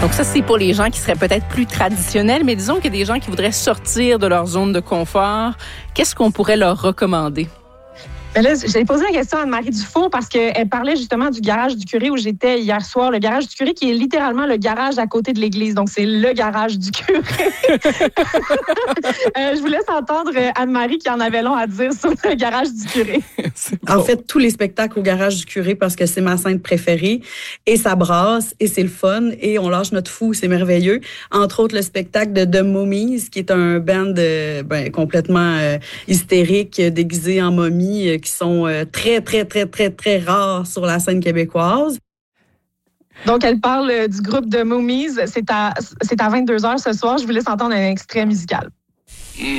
Donc ça, c'est pour les gens qui seraient peut-être plus traditionnels, mais disons qu'il y a des gens qui voudraient sortir de leur zone de confort. Qu'est-ce qu'on pourrait leur recommander? Ben là, j'ai posé la question à Anne-Marie Dufault parce qu'elle parlait justement du garage du curé où j'étais hier soir. Le garage du curé qui est littéralement le garage à côté de l'église. Donc, c'est le garage du curé. Je vous laisse entendre Anne-Marie qui en avait long à dire sur le garage du curé. En fait, tous les spectacles au garage du curé parce que c'est ma scène préférée. Et ça brasse, et c'est le fun, et on lâche notre fou, c'est merveilleux. Entre autres, le spectacle de The Mummies, qui est un band complètement hystérique, déguisé en momie, qui sont très, très, très, très, très rares sur la scène québécoise. Donc, elle parle du groupe The Mummies. C'est à 22h ce soir. Je vous laisse entendre un extrait musical.